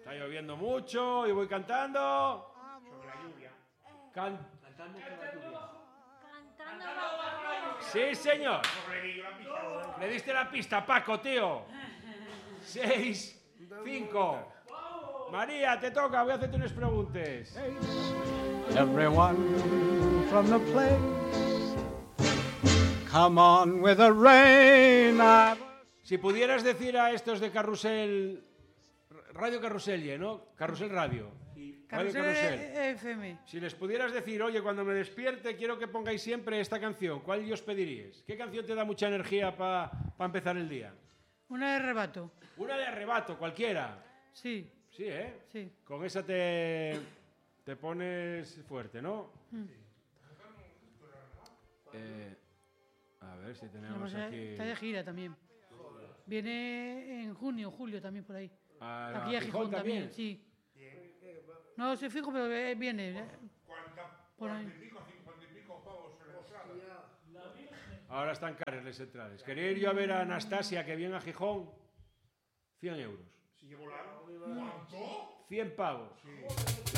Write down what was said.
Está lloviendo mucho y voy cantando. Sobre la lluvia. Cantando con la lluvia. Sí, señor. Sobre la pista. Le diste la pista, Paco, tío. 6, 5. María, te toca, voy a hacerte unas preguntas. Everyone from the place, come on with the rain. Si pudieras decir a estos de Carrusel, Radio Carrusel, ¿no? Carrusel Radio. Radio Carrusel FM. Si les pudieras decir, oye, cuando me despierte quiero que pongáis siempre esta canción, ¿cuál os pediríais? ¿Qué canción te da mucha energía para empezar el día? Una de Arrebato. Una de Arrebato, cualquiera. Sí. Sí, ¿eh? Sí. Con esa te pones fuerte, ¿no? A ver si tenemos aquí... Está de gira también. Viene en junio, julio también por ahí. Aquí a Gijón Gijón también, sí. No sé fijo, pero viene. Por ahí. 40 y pico pavos en la entrada. Ahora están caras las entradas. Quería ir yo a ver a Anastasia, que viene a Gijón, 100 euros. Si llevo la... ¿Cuánto? 100 pavos.